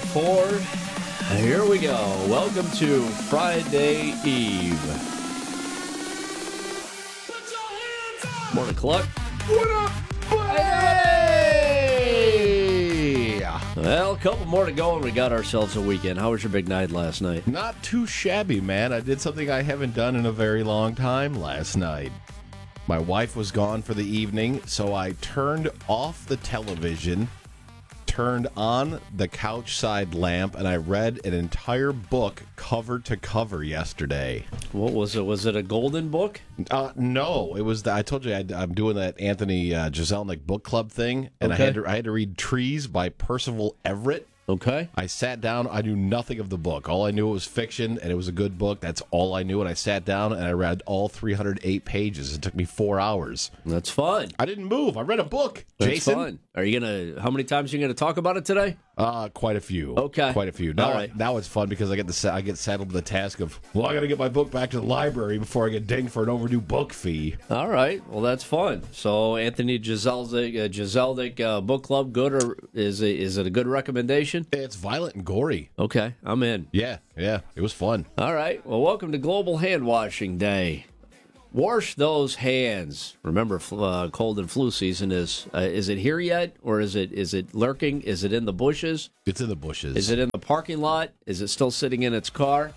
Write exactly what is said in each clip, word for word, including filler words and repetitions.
four. Here we go. Welcome to Friday Eve. Morning, Cluck. What up, buddy? Hey! Well, a couple more to go, and we got ourselves a weekend. How was your big night last night? Not too shabby, man. I did something I haven't done in a very long time last night. My wife was gone for the evening, so I turned off the television, turned on the couch side lamp, and I read an entire book cover to cover yesterday. What was it? Was it a golden book? Uh, no, it was. The, I told you I'd, I'm doing that Anthony uh, Jeselnik book club thing, and Okay. I had to I had to read Trees by Percival Everett. Okay. I sat down. I knew nothing of the book. All I knew it was fiction, and it was a good book. That's all I knew. And I sat down, and I read all three hundred eight pages. It took me four hours. That's fun. I didn't move. I read a book, That's Jason. fun. Are you going to, how many times are you going to talk about it today? Uh, quite a few. Okay. Quite a few. Now, All right. now it's fun because I get the sa- I get saddled with the task of, well, I got to get my book back to the library before I get dinged for an overdue book fee. All right. Well, that's fun. So, Anthony Jeselnik, uh, Jeselnik uh, Book Club, good or is it, is it a good recommendation? It's violent and gory. Okay, I'm in. Yeah, yeah. It was fun. All right. Well, welcome to Global Hand Washing Day. Wash those hands. Remember, fl- uh, cold and flu season is uh, is it here yet, or is it is it lurking? Is it in the bushes? It's in the bushes. Is it in the parking lot? Is it still sitting in its car?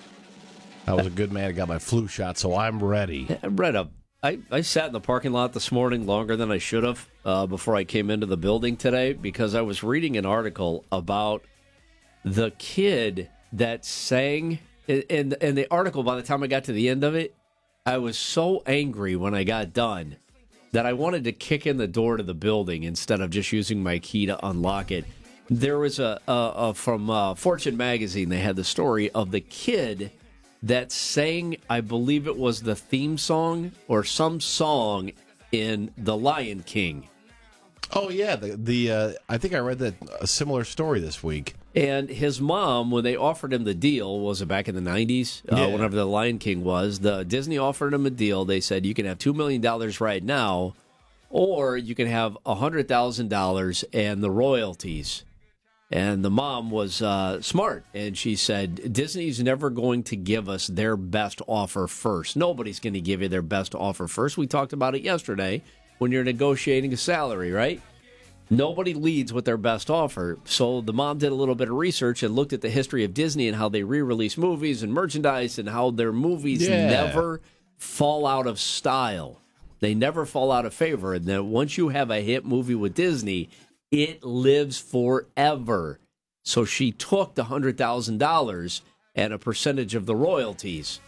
I was a good man. I got my flu shot, so I'm ready. I read a. I, I sat in the parking lot this morning longer than I should have uh, before I came into the building today because I was reading an article about the kid that sang. And, and the article, by the time I got to the end of it, I was so angry when I got done that I wanted to kick in the door to the building instead of just using my key to unlock it. There was a, a, a from uh, Fortune magazine. They had the story of the kid that sang, I believe it was the theme song or some song in The Lion King. Oh yeah, the the uh, I think I read that a similar story this week. And his mom, when they offered him the deal, was it back in the nineties? Yeah. Uh, whenever The Lion King was, the Disney offered him a deal. They said, you can have two million dollars right now, or you can have one hundred thousand dollars and the royalties. And the mom was uh, smart, and she said, Disney's never going to give us their best offer first. Nobody's going to give you their best offer first. We talked about it yesterday when you're negotiating a salary, right? Nobody leads with their best offer. So the mom did a little bit of research and looked at the history of Disney and how they re-release movies and merchandise and how their movies Yeah. never fall out of style. They never fall out of favor. And then once you have a hit movie with Disney, it lives forever. So she took the one hundred thousand dollars and a percentage of the royalties,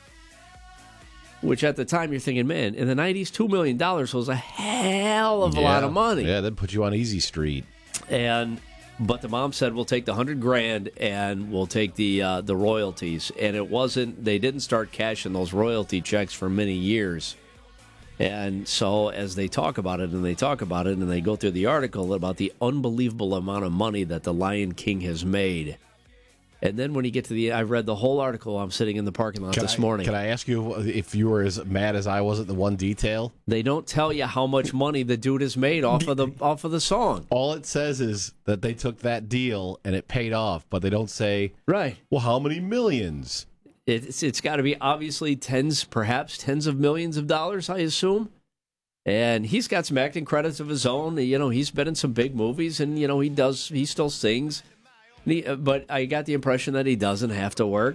which at the time you're thinking, man, in the nineties, two million dollars was a hell of a lot of money. Yeah, that put you on easy street. And but the mom said, we'll take the hundred grand and we'll take the uh, the royalties. And it wasn't, they didn't start cashing those royalty checks for many years. And so as they talk about it and they talk about it and they go through the article about the unbelievable amount of money that the Lion King has made. And then when you get to the, I read the whole article. I'm sitting in the parking lot Can this I, morning. Can I ask you if you were as mad as I was at the one detail? They don't tell you how much money the dude has made off of the off of the song. All it says is that they took that deal and it paid off, but they don't say, Right. well, how many millions? It's it's got to be obviously tens, perhaps tens of millions of dollars, I assume. And he's got some acting credits of his own. You know, he's been in some big movies, and you know he does. He still sings. He, but I got the impression that he doesn't have to work.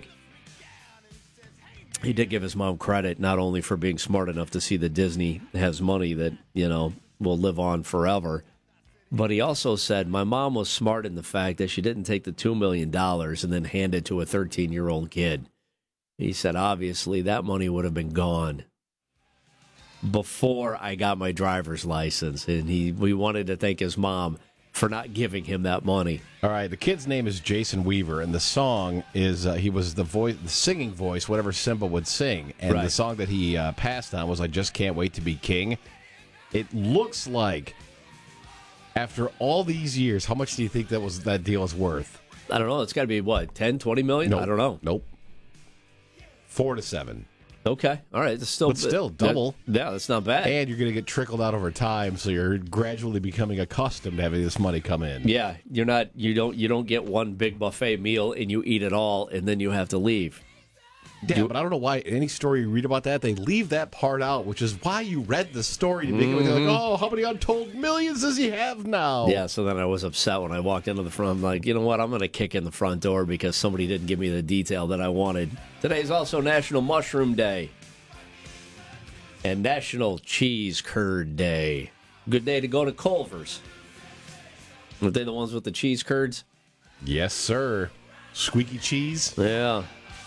He did give his mom credit not only for being smart enough to see that Disney has money that, you know, will live on forever, but he also said, my mom was smart in the fact that she didn't take the two million dollars and then hand it to a thirteen-year-old kid. He said, obviously, that money would have been gone before I got my driver's license. And he we wanted to thank his mom for not giving him that money. All right, the kid's name is Jason Weaver, and the song is, uh, he was the voice, the singing voice, whatever Simba would sing. And Right. the song that he uh, passed on was I Just Can't Wait to Be King. It looks like, after all these years, how much do you think that was that deal is worth? I don't know. It's got to be, what, ten, twenty million? Nope. I don't know. Nope. Four to seven. Okay, all right. That's still, But still, double. That, yeah, that's not bad. And you're going to get trickled out over time, so you're gradually becoming accustomed to having this money come in. Yeah, you're not. You don't. You don't get one big buffet meal and you eat it all, and then you have to leave. Yeah, You- but I don't know why any story you read about that, they leave that part out, which is why you read the story to begin with. You're like, oh, how many untold millions does he have now? Yeah, so then I was upset when I walked into the front. I'm like, you know what? I'm going to kick in the front door because somebody didn't give me the detail that I wanted. Today is also National Mushroom Day and National Cheese Curd Day. Good day to go to Culver's. Aren't they the ones with the cheese curds? Yes, sir. Squeaky cheese. Yeah.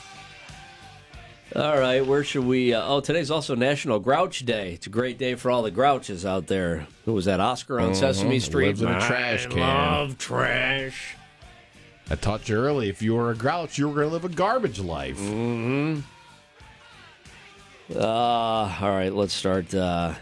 All right, where should we... Uh, oh, today's also National Grouch Day. It's a great day for all the grouches out there. Who was that, Oscar on Sesame Street? Lives in a trash can. I love trash. I taught you early, if you were a grouch, you were going to live a garbage life. Mm-hmm. Uh, all right, let's start. Uh,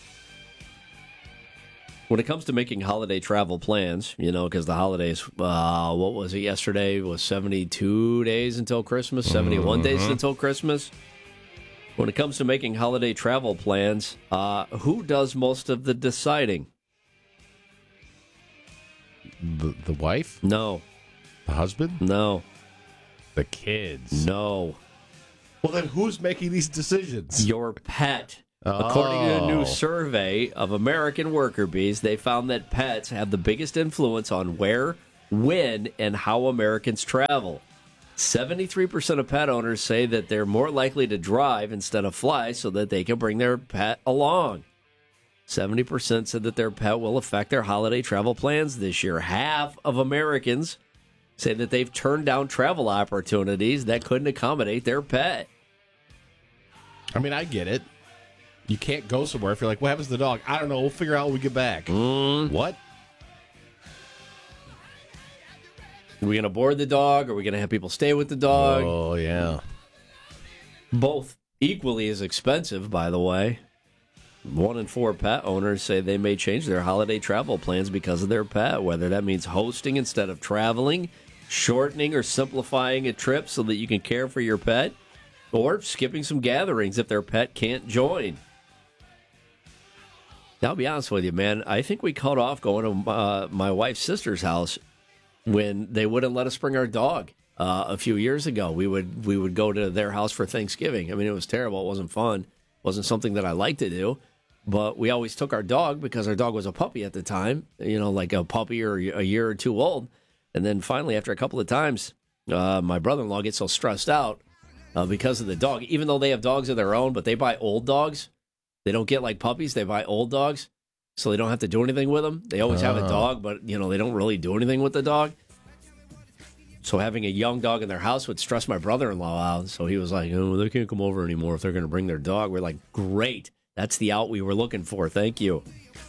when it comes to making holiday travel plans, you know, because the holidays, uh, what was it yesterday? It was seventy-two days until Christmas, seventy-one Mm-hmm. days until Christmas. When it comes to making holiday travel plans, uh, who does most of the deciding? The, the wife? No, The husband? no, The kids? no. Well, then who's making these decisions? Your pet. According to a new Oh. survey of American worker bees, they found that pets have the biggest influence on where, when, and how Americans travel. seventy-three percent of pet owners say that they're more likely to drive instead of fly so that they can bring their pet along. seventy percent said that their pet will affect their holiday travel plans this year. Half of Americans say that they've turned down travel opportunities that couldn't accommodate their pet. I mean, I get it. You can't go somewhere if you're like, what happens to the dog? I don't know. We'll figure out when we get back. Mm. What? Are we going to board the dog? Are we going to have people stay with the dog? Oh, yeah. Both equally as expensive, by the way. One in four pet owners say they may change their holiday travel plans because of their pet, whether that means hosting instead of traveling, shortening or simplifying a trip so that you can care for your pet, or skipping some gatherings if their pet can't join. Now, I'll be honest with you, man. I think we cut off going to uh, my wife's sister's house when they wouldn't let us bring our dog uh, a few years ago. We would we would go to their house for Thanksgiving. I mean, it was terrible. It wasn't fun. It wasn't something that I liked to do. But we always took our dog because our dog was a puppy at the time, you know, like a puppy or a year or two old. And then finally, after a couple of times, uh, my brother-in-law gets so stressed out uh, because of the dog, even though they have dogs of their own, but they buy old dogs. They don't get like puppies. They buy old dogs, so they don't have to do anything with them. They always have a dog, but, you know, they don't really do anything with the dog. So having a young dog in their house would stress my brother-in-law out. So he was like, oh, they can't come over anymore if they're going to bring their dog. We're like, great. That's the out we were looking for. Thank you.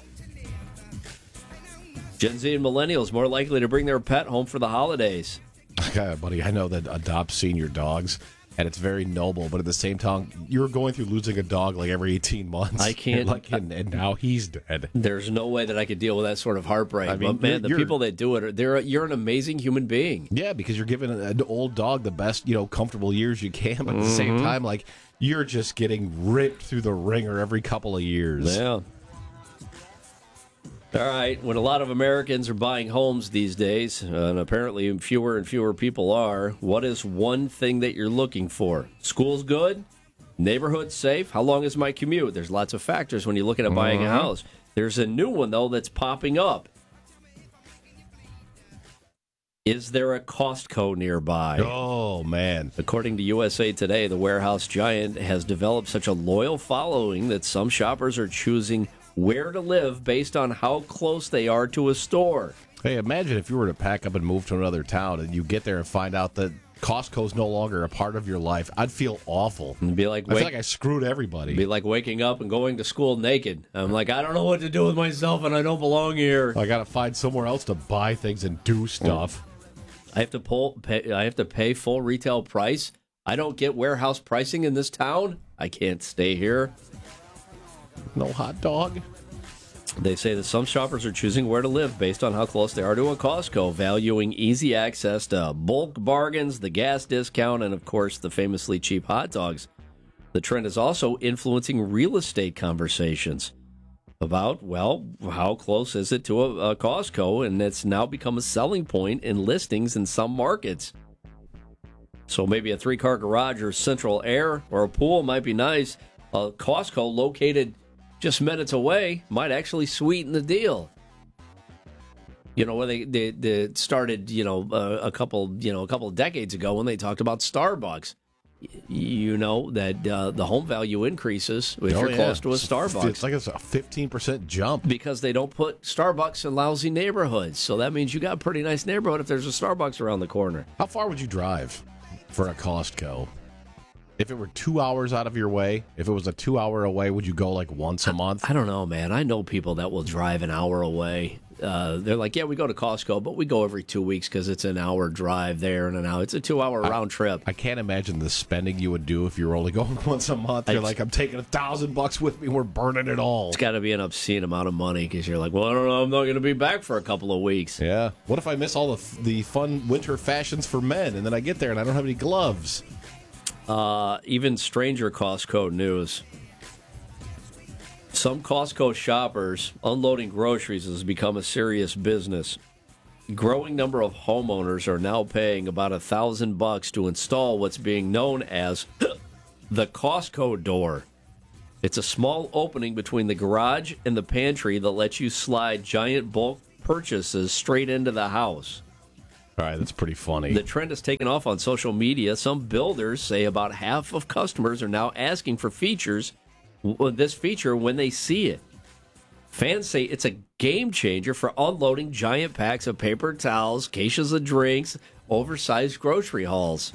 Gen Z and millennials more likely to bring their pet home for the holidays. Okay, buddy, I know that adopt senior dogs, and it's very noble, but at the same time, you're going through losing a dog like every eighteen months. I can't- Like, and, and now he's dead. There's no way that I could deal with that sort of heartbreak. I mean, but man, you're- the you're- people that do it, are, they're you're an amazing human being. Yeah, because you're giving an old dog the best, you know, comfortable years you can, but at the same time, like, you're just getting ripped through the ringer every couple of years. Yeah. All right. When a lot of Americans are buying homes these days, uh, and apparently fewer and fewer people are, what is one thing that you're looking for? School's good? Neighborhood safe? How long is my commute? There's lots of factors when you're looking at buying a house. There's a new one, though, that's popping up. Is there a Costco nearby? Oh, man. According to U S A Today, the warehouse giant has developed such a loyal following that some shoppers are choosing where to live based on how close they are to a store. Hey, imagine if you were to pack up and move to another town and you get there and find out that Costco's no longer a part of your life. I'd feel awful. It'd be like I wake, feel like I screwed everybody. be like waking up and going to school naked. I'm like, I don't know what to do with myself, and I don't belong here. I got to find somewhere else to buy things and do stuff. I have to pull. Pay, I have to pay full retail price. I don't get warehouse pricing in this town. I can't stay here. No hot dog. They say that some shoppers are choosing where to live based on how close they are to a Costco, valuing easy access to bulk bargains, the gas discount, and, of course, the famously cheap hot dogs. The trend is also influencing real estate conversations about, well, how close is it to a, a Costco? And it's now become a selling point in listings in some markets. So maybe a three-car garage or central air or a pool might be nice. A Costco located just minutes away might actually sweeten the deal. You know, when they, they, they started, you know, uh, a couple, you know, a couple of decades ago when they talked about Starbucks. You know that uh, the home value increases if oh, you're yeah. close to a Starbucks. It's like it's a fifteen percent jump. Because they don't put Starbucks in lousy neighborhoods. So that means you got a pretty nice neighborhood if there's a Starbucks around the corner. How far would you drive for a Costco? If it were two hours out of your way, if it was a two hour away, would you go like once a month? I don't know, man. I know people that will drive an hour away. Uh, they're like, yeah, we go to Costco, but we go every two weeks because it's an hour drive there and an hour. It's a two-hour round trip. I can't imagine the spending you would do if you were only going once a month. You're I, like, I'm taking a thousand bucks with me. We're burning it all. It's got to be an obscene amount of money because you're like, well, I don't know. I'm not going to be back for a couple of weeks. Yeah. What if I miss all the the fun winter fashions for men, and then I get there and I don't have any gloves? Uh, even stranger Costco news. Some Costco shoppers unloading groceries has become a serious business. Growing number of homeowners are now paying about a thousand bucks to install what's being known as the Costco door. It's a small opening between the garage and the pantry that lets you slide giant bulk purchases straight into the house. All right, that's pretty funny. The trend has taken off on social media. Some builders say about half of customers are now asking for features, this feature when they see it. Fans say it's a game changer for unloading giant packs of paper towels, cases of drinks, oversized grocery hauls.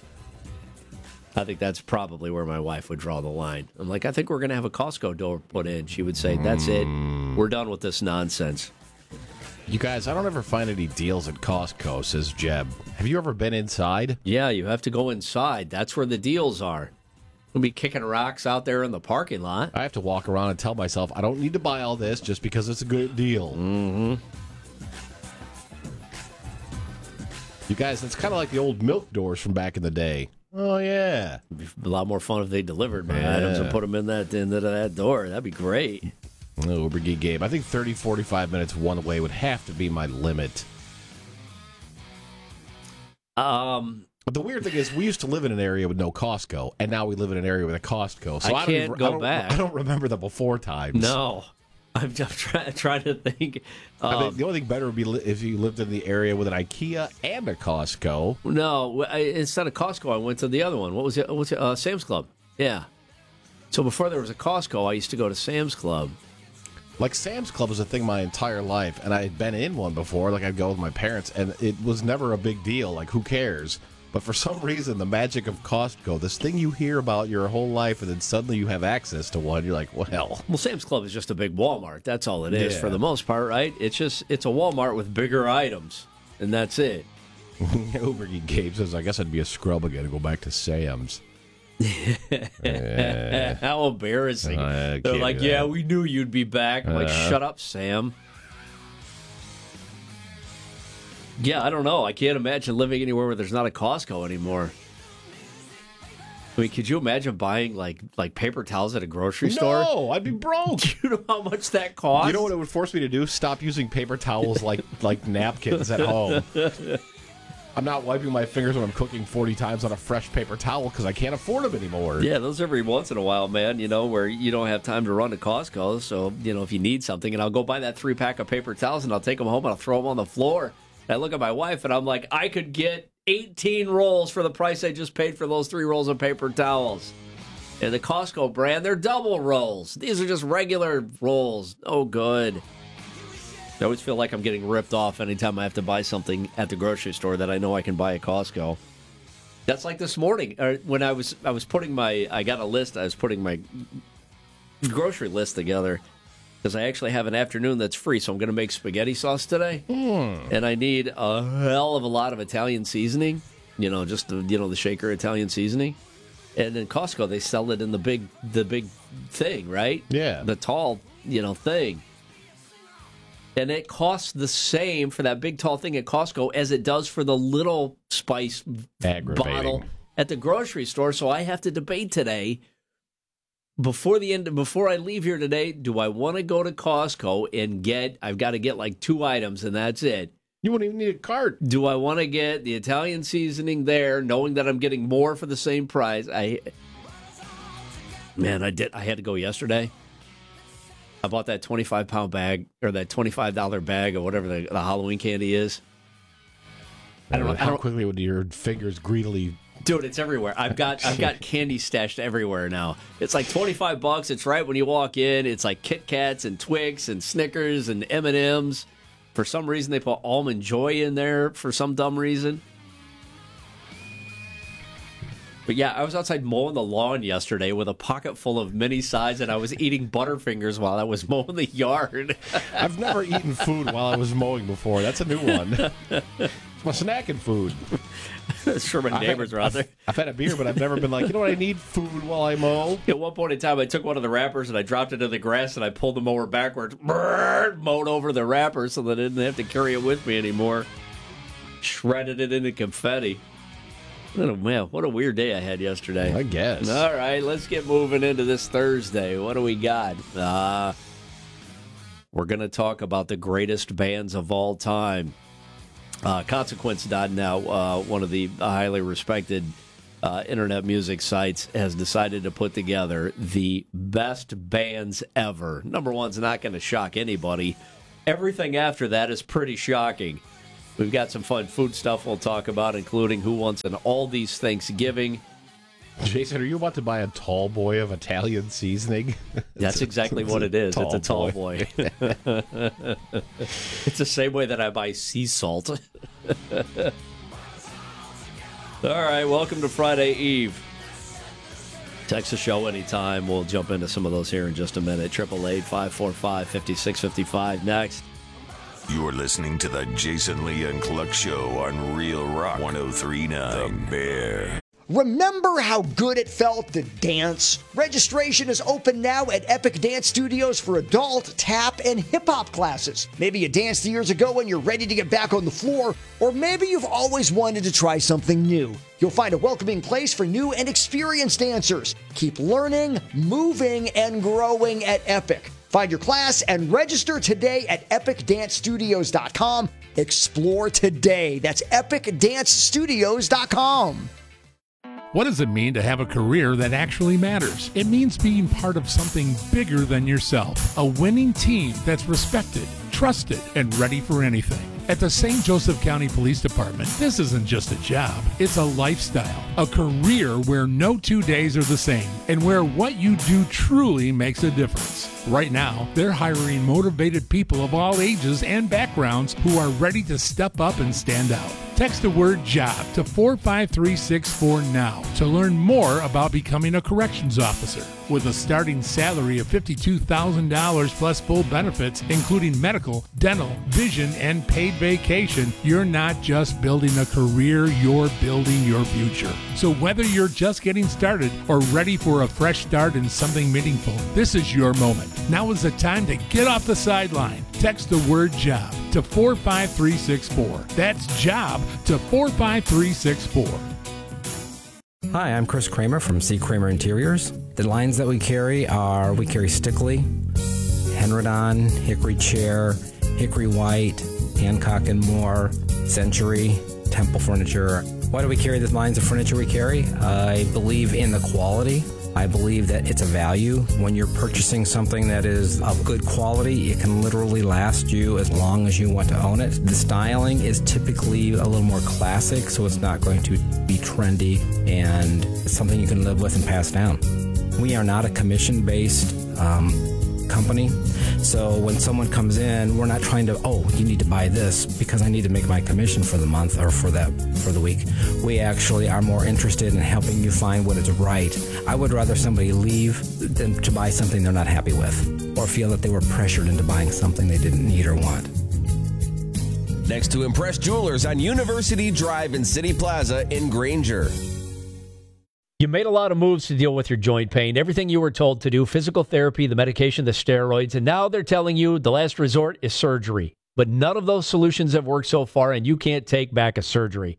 I think that's probably where my wife would draw the line. I'm like, I think we're going to have a Costco door put in. She would say, that's it. We're done with this nonsense. You guys, I don't ever find any deals at Costco, says Jeb. Have you ever been inside? Yeah, you have to go inside. That's where the deals are. We'll be kicking rocks out there in the parking lot. I have to walk around and tell myself I don't need to buy all this just because it's a good deal. Mm-hmm. You guys, that's kind of like the old milk doors from back in the day. Oh, yeah. It'd be a lot more fun if they delivered my Yeah. items and put them in that into that door. That'd be great. Oh, Uber Geek Gabe. I think thirty, forty-five minutes one way would have to be my limit. Um, But the weird thing is, we used to live in an area with no Costco, and now we live in an area with a Costco. So I I, don't can't even, go I don't, back. I don't remember the before times. no. I'm just try, trying to think. Um, I think the only thing better would be li- if you lived in the area with an IKEA and a Costco. no, I, instead of Costco, I went to the other one. What was it? What's it? Uh, Sam's Club. Yeah. So before there was a Costco, I used to go to Sam's Club. Like, Sam's Club was a thing my entire life, and I had been in one before. Like, I'd go with my parents, and it was never a big deal. Like, who cares? But for some reason, the magic of Costco, this thing you hear about your whole life, and then suddenly you have access to one, you're like, well. Well, Sam's Club is just a big Walmart. That's all it is Yeah. for the most part, right? It's just it's a Walmart with bigger items, and that's it. Uber Geek Gabe says, I guess I'd be a scrub again and go back to Sam's. uh, How embarrassing. I They're can't like, do yeah, that. we knew you'd be back. I'm like, Uh. shut up, Sam. Yeah, I don't know. I can't imagine living anywhere where there's not a Costco anymore. I mean, could you imagine buying like like paper towels at a grocery store? No, I'd be broke. Do you know how much that costs? You know what it would force me to do? Stop using paper towels like like napkins at home. I'm not wiping my fingers when I'm cooking forty times on a fresh paper towel because I can't afford them anymore. Yeah, those every once in a while, man, you know, where you don't have time to run to Costco. So, you know, if you need something, and I'll go buy that three pack of paper towels and I'll take them home and I'll throw them on the floor. And I look at my wife and I'm like, I could get eighteen rolls for the price I just paid for those three rolls of paper towels. And the Costco brand, they're double rolls. These are just regular rolls. Oh, good. I always feel like I'm getting ripped off anytime I have to buy something at the grocery store that I know I can buy at Costco. That's like this morning uh, when I was I was putting my I got a list. I was putting my grocery list together because I actually have an afternoon that's free. So I'm going to make spaghetti sauce today, Mm. and I need a hell of a lot of Italian seasoning. You know, just the, you know the shaker Italian seasoning. And in Costco they sell it in the big the big thing, right? Yeah. the tall you know thing. And it costs the same for that big tall thing at Costco as it does for the little spice Aggravating. bottle at the grocery store. So I have to debate today, before the end, before I leave here today, do I want to go to Costco and get, I've got to get like two items and that's it. You wouldn't even need a cart. Do I want to get the Italian seasoning there, knowing that I'm getting more for the same price? I, man, I did. I had to go yesterday. I bought that twenty-five pound bag or that twenty-five dollar bag or whatever the, the Halloween candy is. I don't know how quickly would your fingers greedily. Dude, it's everywhere. I've got I've got candy stashed everywhere now. It's like twenty-five bucks. It's right when you walk in. It's like Kit Kats and Twix and Snickers and M and M's. For some reason, they put Almond Joy in there for some dumb reason. But yeah, I was outside mowing the lawn yesterday with a pocket full of mini sides, and I was eating Butterfingers while I was mowing the yard. I've never eaten food while I was mowing before. That's a new one. It's my snacking food. Sure, my neighbors had, are out there. I've, I've had a beer, but I've never been like, you know what, I need food while I mow. At one point in time, I took one of the wrappers and I dropped it in the grass and I pulled the mower backwards, brrr, mowed over the wrapper so that I didn't have to carry it with me anymore. Shredded it into confetti. Oh, man, what a weird day I had yesterday. I guess. All right, let's get moving into this Thursday. What do we got? Uh, we're going to talk about the greatest bands of all time. Uh, Consequence dot net, uh, one of the highly respected uh, internet music sites, has decided to put together the best bands ever. Number one's not going to shock anybody. Everything after that is pretty shocking. We've got some fun food stuff we'll talk about, including Who Wants an Aldi's Thanksgiving. Jason, are you about to buy a tall boy of Italian seasoning? That's exactly what it is. It's a tall boy. boy. It's the same way that I buy sea salt. All right, welcome to Friday Eve. Text the show anytime. We'll jump into some of those here in just a minute. triple eight, five four five, five six five five next. You're listening to the Jason Lee and Cluck Show on Real Rock one oh three point nine. The Bear. Remember how good it felt to dance? Registration is open now at Epic Dance Studios for adult, tap, and hip-hop classes. Maybe you danced years ago and you're ready to get back on the floor, or maybe you've always wanted to try something new. You'll find a welcoming place for new and experienced dancers. Keep learning, moving, and growing at Epic. Find your class and register today at epic dance studios dot com. Explore today. That's epic dance studios dot com. What does it mean to have a career that actually matters? It means being part of something bigger than yourself. A winning team that's respected, trusted, and ready for anything. At the Saint Joseph County Police Department, this isn't just a job, it's a lifestyle, a career where no two days are the same, and where what you do truly makes a difference. Right now, they're hiring motivated people of all ages and backgrounds who are ready to step up and stand out. Text the word JOB to four five three six four now to learn more about becoming a corrections officer. With a starting salary of fifty-two thousand dollars plus full benefits, including medical, dental, vision, and paid vacation, you're not just building a career, you're building your future. So whether you're just getting started or ready for a fresh start in something meaningful, this is your moment. Now is the time to get off the sideline. Text the word JOB to four five three six four. That's JOB to four five three six four. Hi, I'm Chris Kramer from C. Kramer Interiors. The lines that we carry are, we carry Stickley, Henredon, Hickory Chair, Hickory White, Hancock and Moore, Century, Temple Furniture. Why do we carry the lines of furniture we carry? I believe in the quality. I believe that it's a value. When you're purchasing something that is of good quality, it can literally last you as long as you want to own it. The styling is typically a little more classic, so it's not going to be trendy, and it's something you can live with and pass down. We are not a commission-based um, company, so when someone comes in, we're not trying to, oh, you need to buy this because I need to make my commission for the month or for that for the week. We actually are more interested in helping you find what is right. I would rather somebody leave than to buy something they're not happy with or feel that they were pressured into buying something they didn't need or want. Next to Impress Jewelers on University Drive in City Plaza in Granger. You made a lot of moves to deal with your joint pain, everything you were told to do, physical therapy, the medication, the steroids, and now they're telling you the last resort is surgery. But none of those solutions have worked so far, and you can't take back a surgery.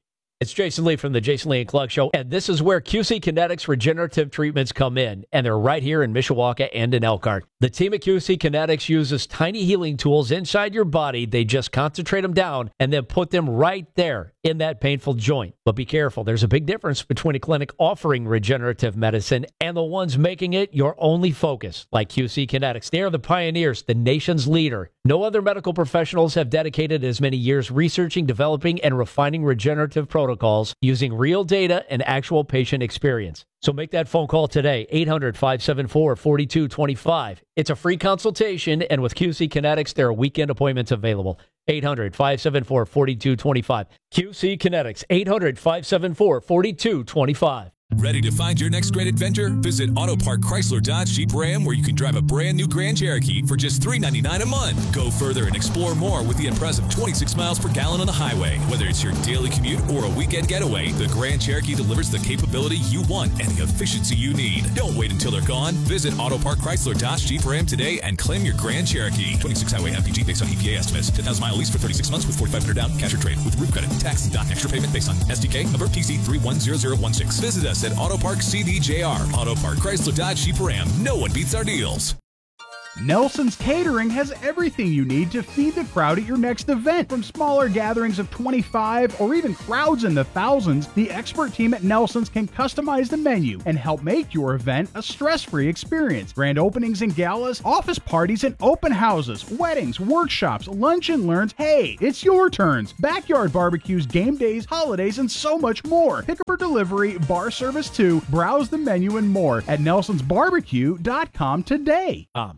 It's Jason Lee from the Jason Lee and Cluck Show, and this is where Q C Kinetics regenerative treatments come in, and they're right here in Mishawaka and in Elkhart. The team at Q C Kinetics uses tiny healing tools inside your body. They just concentrate them down and then put them right there in that painful joint. But be careful, there's a big difference between a clinic offering regenerative medicine and the ones making it your only focus, like Q C Kinetics. They are the pioneers, the nation's leader. No other medical professionals have dedicated as many years researching, developing, and refining regenerative protocols using real data and actual patient experience. So make that phone call today, eight hundred, five seven four, four two two five. It's a free consultation, and with Q C Kinetics, there are weekend appointments available. eight hundred, five seven four, four two two five. Q C Kinetics, eight hundred, five seven four, four two two five. Ready to find your next great adventure? Visit Auto Park Chrysler Dodge Jeep Ram, where you can drive a brand new Grand Cherokee for just three ninety-nine a month. Go further and explore more with the impressive twenty-six miles per gallon on the highway. Whether it's your daily commute or a weekend getaway, the Grand Cherokee delivers the capability you want and the efficiency you need. Don't wait until they're gone. Visit Auto Park Chrysler Dodge Jeep Ram today and claim your Grand Cherokee. twenty-six highway M P G based on E P A estimates. ten thousand mile lease for thirty-six months with forty-five hundred down, cash or trade with roof credit, tax and dock extra payment based on S D K number T C three one zero zero one six. Visit us at Auto Park C D J R. Auto Park Chrysler Dodge Jeep Ram. No one beats our deals. Nelson's Catering has everything you need to feed the crowd at your next event. From smaller gatherings of twenty-five or even crowds in the thousands, the expert team at Nelson's can customize the menu and help make your event a stress-free experience. Grand openings and galas, office parties and open houses, weddings, workshops, lunch and learns. Hey, it's your turns. Backyard barbecues, game days, holidays, and so much more. Pick up or delivery, bar service too. Browse the menu and more at nelsons barbecue dot com today. Um.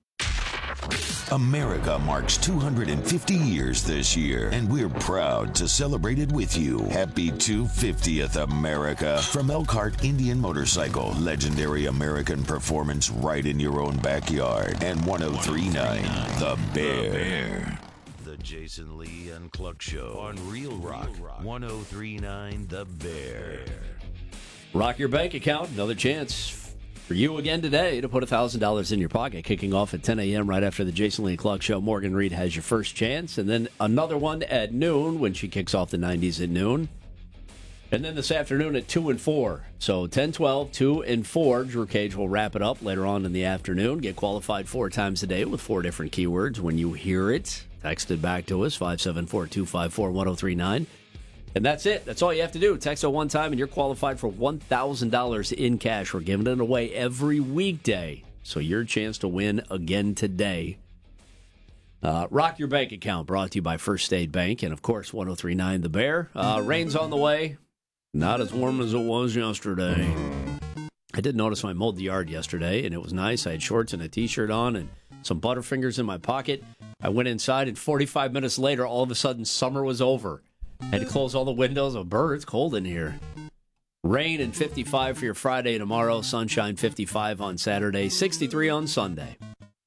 America marks two hundred fifty years this year, and we're proud to celebrate it with you. Happy two hundred fiftieth, America. From Elkhart Indian Motorcycle, legendary American performance right in your own backyard. And one oh three point nine, The Bear. The Bear. The Jason Lee and Cluck Show on Real Rock, one oh three point nine, The Bear. Rock your bank account, another chance for you again today to put one thousand dollars in your pocket, kicking off at ten a.m. right after the Jason Lee and Cluck Show. Morgan Reed has your first chance, and then another one at noon when she kicks off the nineties at noon. And then this afternoon at two and four. So ten, twelve, two, and four. Drew Cage will wrap it up later on in the afternoon. Get qualified four times a day with four different keywords. When you hear it, text it back to us, five seven four, two five four, one oh three nine. And that's it. That's all you have to do. Text it one time, and you're qualified for one thousand dollars in cash. We're giving it away every weekday. So your chance to win again today. Uh, Rock your bank account, brought to you by First State Bank. And, of course, one oh three point nine The Bear. Uh, rain's on the way. Not as warm as it was yesterday. I did notice I mowed the yard yesterday, and it was nice. I had shorts and a T-shirt on and some Butterfingers in my pocket. I went inside, and forty-five minutes later, all of a sudden, summer was over. Had to close all the windows. Oh, bird, it's cold in here. Rain and fifty-five for your Friday tomorrow. Sunshine fifty-five on Saturday. sixty-three on Sunday.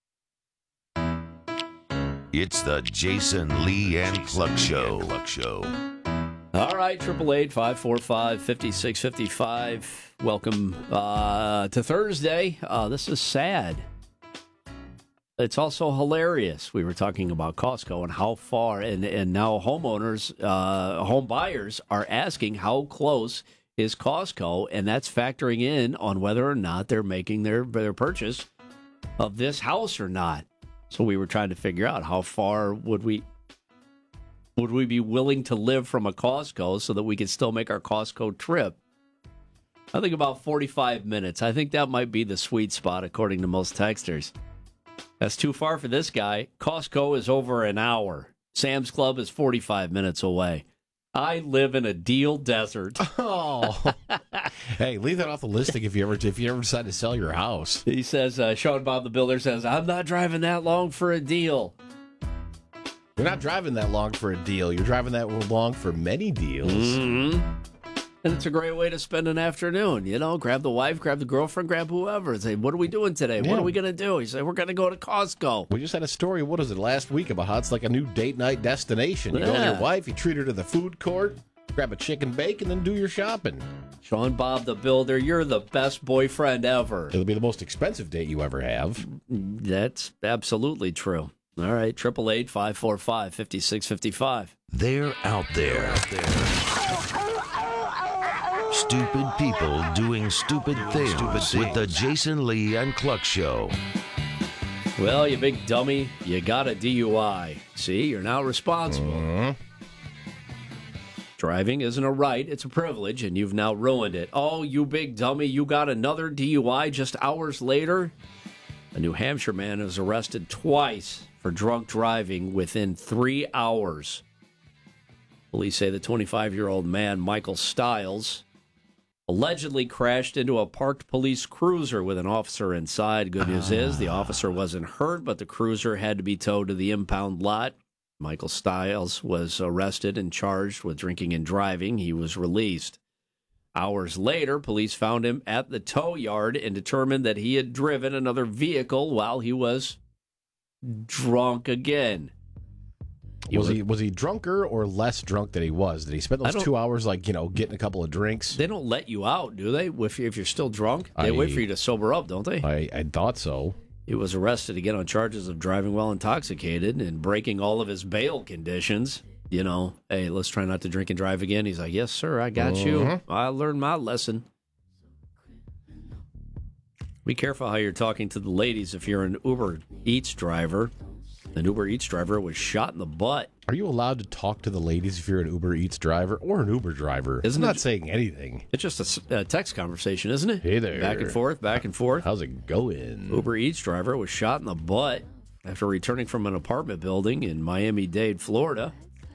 It's the Jason Lee and Cluck Show. Cluck Show. All right, triple eight five four five fifty six fifty five. Welcome uh, to Thursday. Uh, this is sad. It's also hilarious. We were talking about Costco and how far, and, and now homeowners, uh, home buyers are asking how close is Costco, and that's factoring in on whether or not they're making their, their purchase of this house or not. So we were trying to figure out how far would we would we be willing to live from a Costco so that we could still make our Costco trip. I think about forty-five minutes. I think that might be the sweet spot according to most texters. That's too far for this guy. Costco is over an hour. Sam's Club is forty-five minutes away. I live in a deal desert. Oh, hey, leave that off the listing if you ever if you ever decide to sell your house. He says, uh, Sean Bob the Builder says, I'm not driving that long for a deal. You're not driving that long for a deal. You're driving that long for many deals. Mm-hmm. And it's a great way to spend an afternoon. You know, grab the wife, grab the girlfriend, grab whoever. And say, what are we doing today? Yeah. What are we going to do? He said, we're going to go to Costco. We just had a story, what is it, last week about how it's like a new date night destination. You Yeah. go with your wife, you treat her to the food court, grab a chicken bake, and then do your shopping. Sean Bob the Builder, you're the best boyfriend ever. It'll be the most expensive date you ever have. That's absolutely true. All right, triple eight five four five fifty six fifty five. They're out there. Out there. Stupid people doing stupid things, stupid things with the Jason Lee and Cluck Show. Well, you big dummy, you got a D U I. See, you're now responsible. Mm-hmm. Driving isn't a right, it's a privilege, and you've now ruined it. Oh, you big dummy, you got another D U I just hours later? A New Hampshire man is arrested twice for drunk driving within three hours. Police say the twenty-five-year-old man, Michael Stiles, allegedly crashed into a parked police cruiser with an officer inside. Good news is the officer wasn't hurt, but the cruiser had to be towed to the impound lot. Michael Stiles was arrested and charged with drinking and driving. He was released. Hours later, police found him at the tow yard and determined that he had driven another vehicle while he was drunk again. He was, was he was he drunker or less drunk than he was? Did he spend those two hours, like, you know, getting a couple of drinks? They don't let you out, do they? If, if you're still drunk, they I, wait for you to sober up, don't they? I, I thought so. He was arrested again on charges of driving while intoxicated and breaking all of his bail conditions. You know, hey, let's try not to drink and drive again. He's like, yes, sir, I got uh-huh. you. I learned my lesson. Be careful how you're talking to the ladies if you're an Uber Eats driver. An Uber Eats driver was shot in the butt. Are you allowed to talk to the ladies if you're an Uber Eats driver or an Uber driver? Isn't I'm not it, saying anything. It's just a, a text conversation, isn't it? Hey there. Back and forth, back and forth. How's it going? Uber Eats driver was shot in the butt after returning from an apartment building in Miami-Dade, Florida.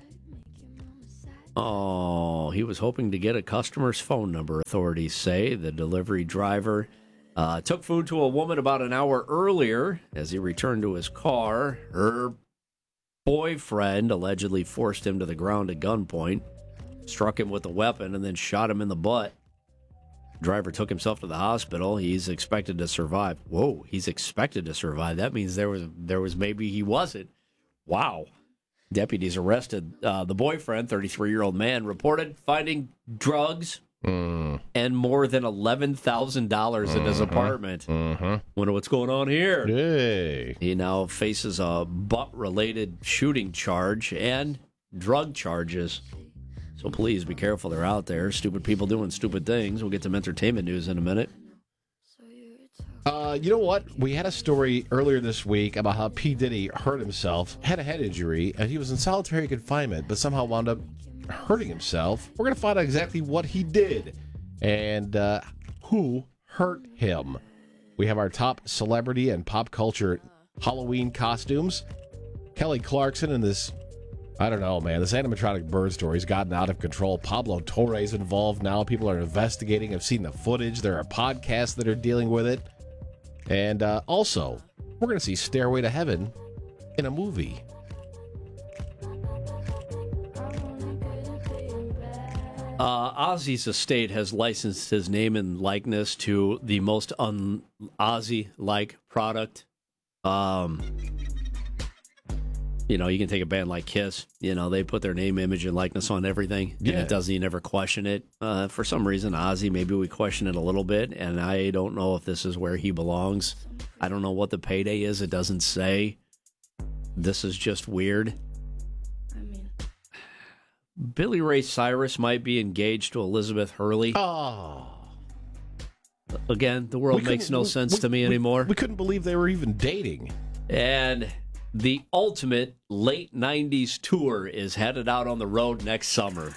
Oh, he was hoping to get a customer's phone number, authorities say. The delivery driver uh, took food to a woman about an hour earlier. As he returned to his car, her boyfriend allegedly forced him to the ground at gunpoint, struck him with a weapon, and then shot him in the butt. The driver took himself to the hospital. He's expected to survive. Whoa, he's expected to survive. That means there was there was maybe he wasn't. Wow. Deputies arrested uh, the boyfriend, thirty-three-year-old man, reported finding drugs mm. and more than eleven thousand dollars mm-hmm. in his apartment. Mm-hmm. Wonder what's going on here. Hey. He now faces a butt-related shooting charge and drug charges. So please be careful. They're out there. Stupid people doing stupid things. We'll get some entertainment news in a minute. Uh, you know what? We had a story earlier this week about how P. Diddy hurt himself, had a head injury, and he was in solitary confinement, but somehow wound up hurting himself. We're going to find out exactly what he did and uh, who hurt him. We have our top celebrity and pop culture Halloween costumes. Kelly Clarkson and this, I don't know, man, this animatronic bird story's gotten out of control. Pablo Torre's involved now. People are investigating. I've seen the footage. There are podcasts that are dealing with it. And uh, also, we're going to see Stairway to Heaven in a movie. Uh, Ozzy's estate has licensed his name and likeness to the most un-Ozzy-like product. Um, you know, you can take a band like Kiss. You know, they put their name, image, and likeness on everything. Yeah. And it doesn't, you never question it. Uh, for some reason, Ozzy, maybe we question it a little bit, and I don't know if this is where he belongs. I don't know what the payday is. It doesn't say. This is just weird. I mean, Billy Ray Cyrus might be engaged to Elizabeth Hurley. Oh. Again, the world makes no sense we, to me we, anymore. We couldn't believe they were even dating. And the ultimate late nineties tour is headed out on the road next summer.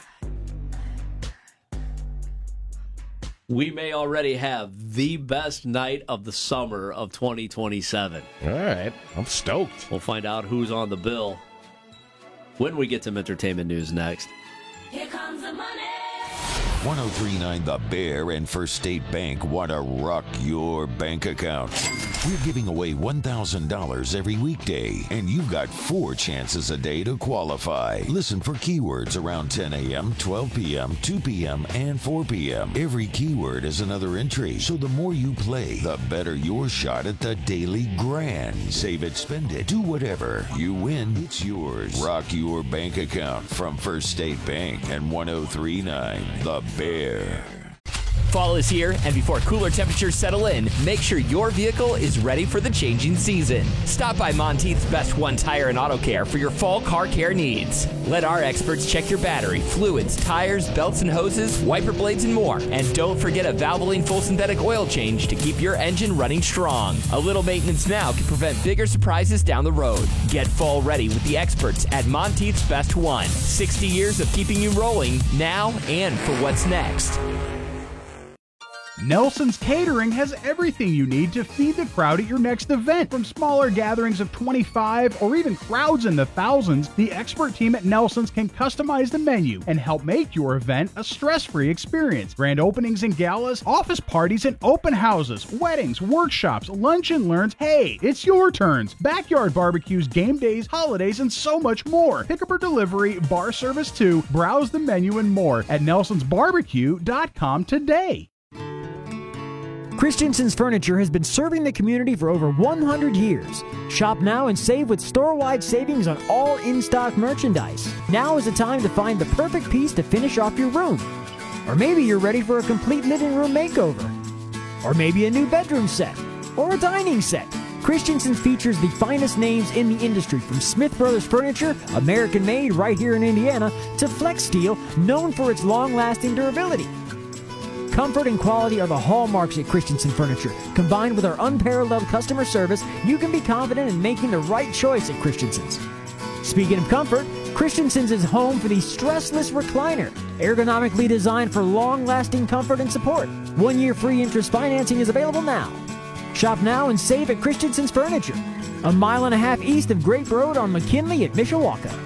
We may already have the best night of the summer of twenty twenty-seven. All right. I'm stoked. We'll find out who's on the bill when we get some entertainment news next. Here comes the money. one oh three point nine The Bear and First State Bank want to rock your bank account. We're giving away one thousand dollars every weekday, and you've got four chances a day to qualify. Listen for keywords around ten a.m., twelve p.m., two p.m., and four p.m. Every keyword is another entry, so the more you play, the better your shot at the daily grand. Save it, spend it, do whatever. You win, it's yours. Rock your bank account from First State Bank and one oh three point nine The Bear. Fall is here, and before cooler temperatures settle in, make sure your vehicle is ready for the changing season. Stop by Monteith's Best One Tire and Auto Care for your fall car care needs. Let our experts check your battery, fluids, tires, belts and hoses, wiper blades, and more. And don't forget a Valvoline full synthetic oil change to keep your engine running strong. A little maintenance now can prevent bigger surprises down the road. Get fall ready with the experts at Monteith's Best One. sixty years of keeping you rolling now and for what's next. Nelson's Catering has everything you need to feed the crowd at your next event. From smaller gatherings of twenty-five or even crowds in the thousands, the expert team at Nelson's can customize the menu and help make your event a stress-free experience. Grand openings and galas, office parties and open houses, weddings, workshops, lunch and learns. Hey, it's your turns. Backyard barbecues, game days, holidays, and so much more. Pickup or delivery, bar service too. Browse the menu and more at nelsons barbecue dot com today. Christensen's Furniture has been serving the community for over one hundred years. Shop now and save with store-wide savings on all in-stock merchandise. Now is the time to find the perfect piece to finish off your room. Or maybe you're ready for a complete living room makeover. Or maybe a new bedroom set. Or a dining set. Christensen's features the finest names in the industry, from Smith Brothers Furniture, American-made right here in Indiana, to Flex Steel, known for its long-lasting durability. Comfort and quality are the hallmarks at Christensen Furniture. Combined with our unparalleled customer service, you can be confident in making the right choice at Christensen's. Speaking of comfort, Christensen's is home for the stressless recliner, ergonomically designed for long-lasting comfort and support. One-year free interest financing is available now. Shop now and save at Christensen's Furniture, a mile and a half east of Grape Road on McKinley at Mishawaka.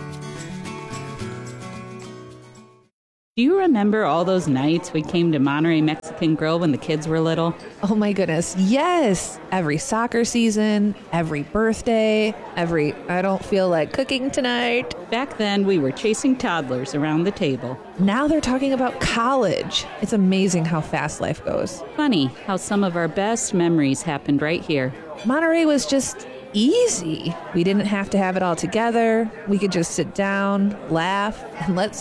Do you remember all those nights we came to Monterey Mexican Grill when the kids were little? Oh my goodness, yes! Every soccer season, every birthday, every I don't feel like cooking tonight. Back then, we were chasing toddlers around the table. Now they're talking about college. It's amazing how fast life goes. Funny how some of our best memories happened right here. Monterey was just easy. We didn't have to have it all together. We could just sit down, laugh, and let